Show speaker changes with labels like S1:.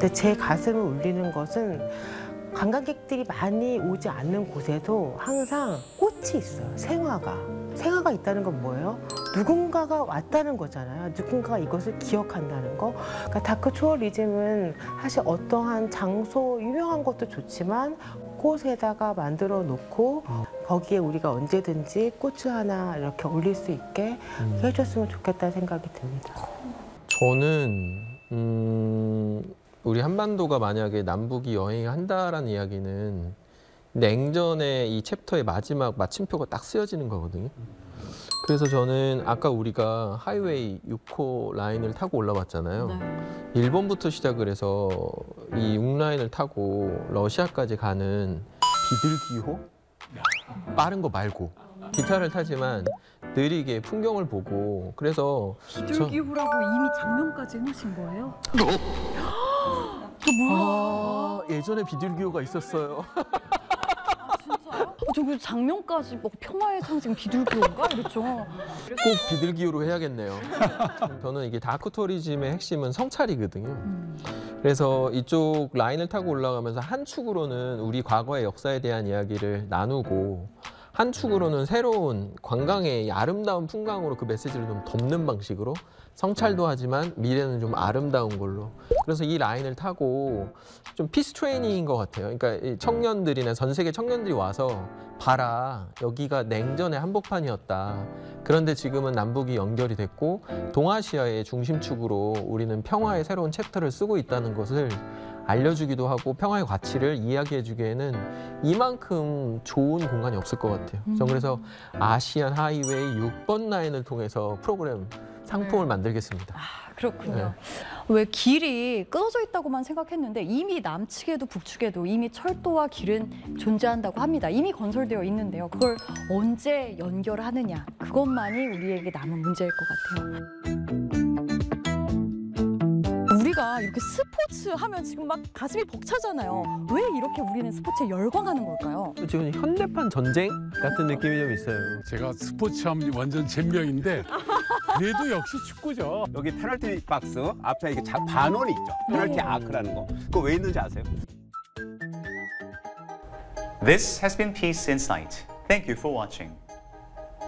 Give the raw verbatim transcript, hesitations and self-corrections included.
S1: 근데 제 가슴을 울리는 것은 관광객들이 많이 오지 않는 곳에도 항상 꽃이 있어요. 생화가. 생화가 있다는 건 뭐예요? 누군가가 왔다는 거잖아요. 누군가가 이것을 기억한다는 거. 그러니까 다크 투어리즘은 사실 어떠한 장소, 유명한 것도 좋지만 꽃에다가 만들어 놓고 거기에 우리가 언제든지 꽃을 하나 이렇게 올릴 수 있게
S2: 음.
S1: 해줬으면 좋겠다는 생각이 듭니다.
S2: 저는 음, 우리 한반도가 만약에 남북이 여행을 한다라는 이야기는 냉전의 이 챕터의 마지막 마침표가 딱 쓰여지는 거거든요. 그래서 저는 아까 우리가 하이웨이 육 호 라인을 타고 올라왔잖아요.
S3: 네.
S2: 일본부터 시작을 해서 이 육 라인을 타고 러시아까지 가는 비둘기호? 빠른 거 말고 기차를 타지만 느리게 풍경을 보고 그래서
S3: 비둘기호라고 이미 장면까지 해놓으신 거예요? 저 몰라.
S2: 아, 예전에 비둘기호가 있었어요.
S3: 어, 저그 장면까지 뭐 평화의 상징 비둘기호인가 이랬죠.
S2: 꼭 비둘기호로 해야겠네요. 저는 이게 다크 투어리즘의 핵심은 성찰이거든요.
S3: 음.
S2: 그래서 이쪽 라인을 타고 올라가면서 한 축으로는 우리 과거의 역사에 대한 이야기를 나누고 한 축으로는 새로운 관광의 아름다운 풍광으로 그 메시지를 좀 덮는 방식으로 성찰도 하지만 미래는 좀 아름다운 걸로. 그래서 이 라인을 타고 좀 피스 트레이닝인 것 같아요. 그러니까 이 청년들이나 전 세계 청년들이 와서 봐라, 여기가 냉전의 한복판이었다. 그런데 지금은 남북이 연결이 됐고 동아시아의 중심축으로 우리는 평화의 새로운 챕터를 쓰고 있다는 것을 알려주기도 하고 평화의 가치를 이야기해주기에는 이만큼 좋은 공간이 없을 것 같아요. 전 그래서 아시안 하이웨이 육 번 라인을 통해서 프로그램 상품을
S3: 네.
S2: 만들겠습니다.
S3: 아, 그렇군요.
S2: 네.
S3: 왜 길이 끊어져 있다고만 생각했는데 이미 남측에도 북측에도 이미 철도와 길은 존재한다고 합니다. 이미 건설되어 있는데요. 그걸 언제 연결하느냐, 그것만이 우리에게 남은 문제일 것 같아요. 우리가 이렇게 스포츠 하면 지금 막 가슴이 벅차잖아요. 왜 이렇게 우리는 스포츠에 열광하는 걸까요?
S2: 지금 현대판 전쟁 같은 느낌이 좀 있어요.
S4: 제가 스포츠하면 완전 잼명인데 그래도 역시 축구죠.
S5: 여기 페널티 박스 앞에 이게 자, 반원이 있죠. 페널티 아크라는 거. 그거 왜 있는지 아세요?
S6: This has been Peace Insight. Thank you for watching.